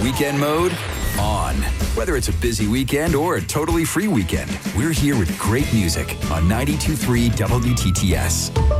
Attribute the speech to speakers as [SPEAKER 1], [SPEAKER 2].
[SPEAKER 1] Weekend mode on. Whether it's a busy weekend or a totally free weekend, we're here with great music on 92.3 WTTS.